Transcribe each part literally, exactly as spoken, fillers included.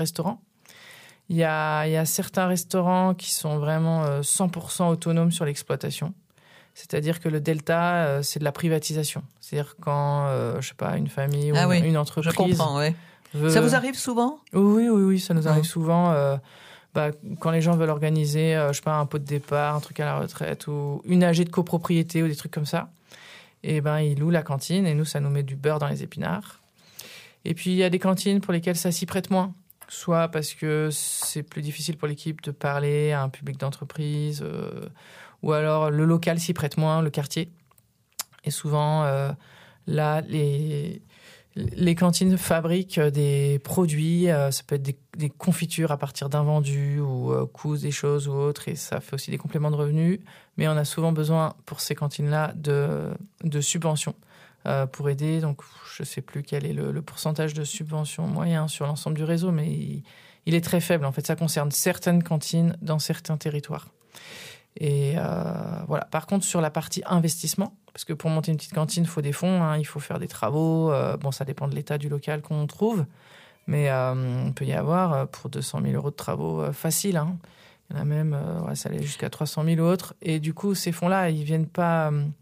restaurants. Il y a, il y a certains restaurants qui sont vraiment euh, cent pour cent autonomes sur l'exploitation. C'est-à-dire que le delta, euh, c'est de la privatisation. C'est-à-dire quand, euh, je sais pas, une famille ou ah une, oui, une entreprise... Je comprends, oui. veut... Ça vous arrive souvent ? Oui, oui, oui, ça nous arrive Mmh. souvent. Euh, bah, quand les gens veulent organiser, euh, je sais pas, un pot de départ, un truc à la retraite, ou une A G de copropriété, ou des trucs comme ça, et ben ils louent la cantine, et nous, ça nous met du beurre dans les épinards. Et puis, il y a des cantines pour lesquelles ça s'y prête moins. Soit parce que c'est plus difficile pour l'équipe de parler à un public d'entreprise, euh, ou alors le local s'y prête moins, le quartier. Et souvent, euh, là, les, les cantines fabriquent des produits, euh, ça peut être des, des confitures à partir d'invendus, ou euh, cousent des choses ou autres, et ça fait aussi des compléments de revenus. Mais on a souvent besoin, pour ces cantines-là, de, de subventions. Euh, pour aider, donc je ne sais plus quel est le, le pourcentage de subvention moyen sur l'ensemble du réseau, mais il, il est très faible. En fait, ça concerne certaines cantines dans certains territoires. Et euh, voilà. Par contre, sur la partie investissement, parce que pour monter une petite cantine, il faut des fonds, hein, il faut faire des travaux. Euh, bon, ça dépend de l'état du local qu'on trouve, mais euh, on peut y avoir pour deux cent mille euros de travaux euh, faciles. Hein. Il y en a même, euh, ouais, ça allait jusqu'à trois cent mille autres. Et du coup, ces fonds-là, ils viennent pas... Euh,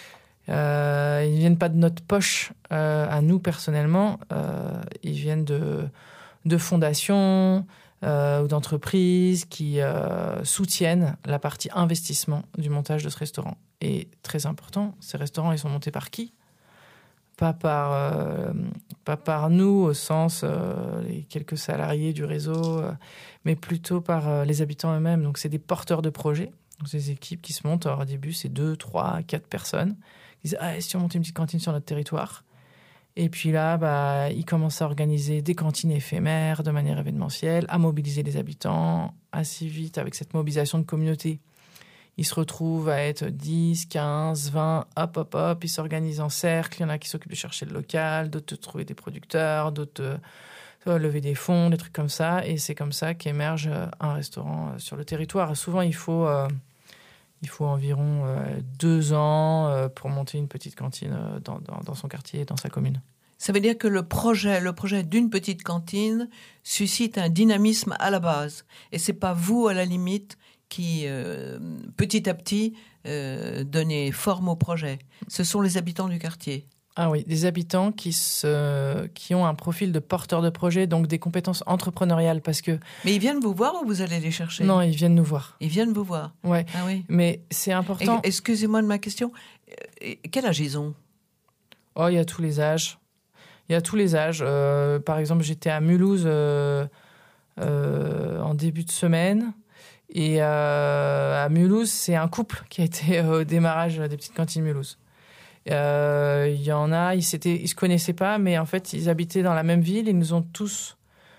Euh, ils ne viennent pas de notre poche euh, à nous personnellement, euh, ils viennent de, de fondations euh, ou d'entreprises qui euh, soutiennent la partie investissement du montage de ce restaurant. Et très important, ces restaurants, ils sont montés par qui ? Pas par, euh, pas par nous au sens euh, les quelques salariés du réseau, euh, mais plutôt par euh, les habitants eux-mêmes. Donc c'est des porteurs de projets, donc ces équipes qui se montent. Alors, au début, c'est deux, trois, quatre personnes. Ils disent ah, si on montait une petite cantine sur notre territoire. Et puis là, bah, ils commencent à organiser des cantines éphémères de manière événementielle, à mobiliser les habitants assez vite avec cette mobilisation de communauté. Ils se retrouvent à être dix, quinze, vingt, hop, hop, hop, ils s'organisent en cercle. Il y en a qui s'occupent de chercher le local, d'autres de trouver des producteurs, d'autres de lever des fonds, des trucs comme ça. Et c'est comme ça qu'émerge un restaurant sur le territoire. Souvent, il faut... Euh, Il faut environ euh, deux ans euh, pour monter une petite cantine euh, dans, dans, dans son quartier, dans sa commune. Ça veut dire que le projet, le projet d'une petite cantine suscite un dynamisme à la base. Et c'est pas vous, à la limite, qui, euh, petit à petit, euh, donnez forme au projet. Ce sont les habitants du quartier. Ah oui, des habitants qui, se, qui ont un profil de porteur de projet, donc des compétences entrepreneuriales, parce que... Mais ils viennent vous voir ou vous allez les chercher ? Non, ils viennent nous voir. Ils viennent vous voir. Ouais. Ah oui. Mais c'est important... Et, excusez-moi de ma question. Quel âge ils ont ? Oh, il y a tous les âges. Il y a tous les âges. Euh, par exemple, j'étais à Mulhouse euh, euh, en début de semaine. Et euh, à Mulhouse, c'est un couple qui a été au démarrage des petites cantines Mulhouse. Il euh, y en a, ils ne se connaissaient pas, mais en fait, ils habitaient dans la même ville. Ils nous ont tous...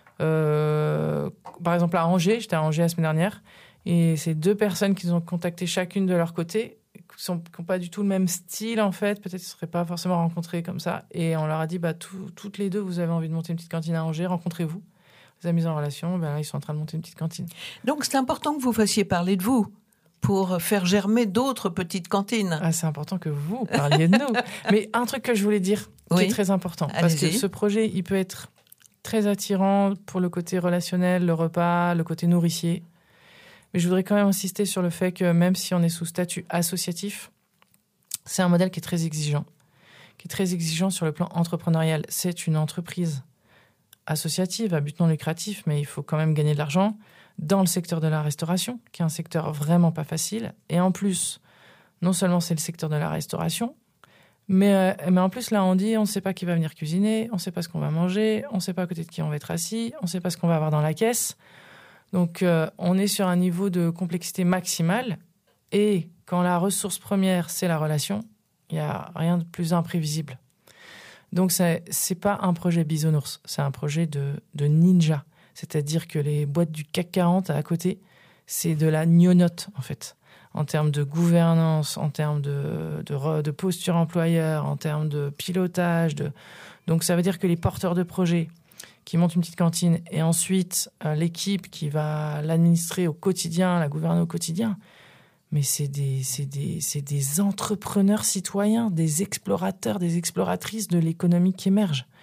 Euh, par exemple, à Angers, j'étais à Angers la semaine dernière, et c'est deux personnes qui nous ont contacté chacune de leur côté, qui n'ont pas du tout le même style, en fait. Peut-être qu'ils ne seraient pas forcément rencontrés comme ça. Et on leur a dit, bah, tout, toutes les deux, vous avez envie de monter une petite cantine à Angers, rencontrez-vous. Vous avez mis en relation, ben là, ils sont en train de monter une petite cantine. Donc, c'est important que vous fassiez parler de vous pour faire germer d'autres petites cantines. Ah, c'est important que vous parliez de nous. Mais un truc que je voulais dire, qui oui. est très important, Allez-y. Parce que ce projet, il peut être très attirant pour le côté relationnel, le repas, le côté nourricier. Mais je voudrais quand même insister sur le fait que même si on est sous statut associatif, c'est un modèle qui est très exigeant, qui est très exigeant sur le plan entrepreneurial. C'est une entreprise associative à but non lucratif, mais il faut quand même gagner de l'argent dans le secteur de la restauration, qui est un secteur vraiment pas facile. Et en plus, non seulement c'est le secteur de la restauration, mais, euh, mais en plus, là, on dit on ne sait pas qui va venir cuisiner, on ne sait pas ce qu'on va manger, on ne sait pas à côté de qui on va être assis, on ne sait pas ce qu'on va avoir dans la caisse. Donc, euh, on est sur un niveau de complexité maximale. Et quand la ressource première, c'est la relation, il n'y a rien de plus imprévisible. Donc, ce n'est pas un projet bisounours, c'est un projet de, de ninja. C'est-à-dire que les boîtes du C A C quarante à côté, c'est de la gnognotte, en fait. En termes de gouvernance, en termes de, de, de posture employeur, en termes de pilotage. De... Donc, ça veut dire que les porteurs de projets qui montent une petite cantine et ensuite euh, l'équipe qui va l'administrer au quotidien, la gouverner au quotidien, mais c'est des, c'est des, c'est des entrepreneurs citoyens, des explorateurs, des exploratrices de l'économie qui émerge.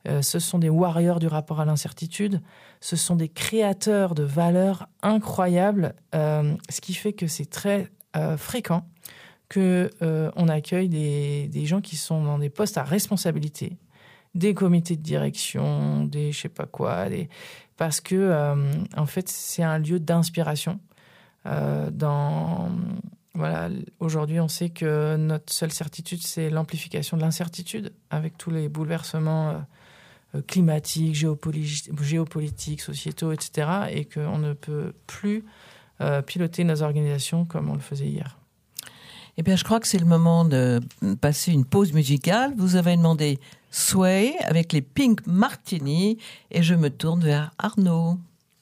Euh, ce sont des warriors du rapport à l'incertitude. Ce sont des créateurs de valeurs incroyables, euh, ce qui fait que c'est très euh, fréquent que euh, on accueille des, des gens qui sont dans des postes à responsabilité, des comités de direction, des je sais pas quoi, des... parce que euh, en fait c'est un lieu d'inspiration. Euh, dans voilà, aujourd'hui on sait que notre seule certitude c'est l'amplification de l'incertitude avec tous les bouleversements euh, climatiques, géopoli- géopolitiques, sociétaux, et cetera. Et qu'on ne peut plus euh, piloter nos organisations comme on le faisait hier. Eh bien, je crois que c'est le moment de passer une pause musicale. Vous avez demandé Sway avec les Pink Martini et je me tourne vers Arnaud.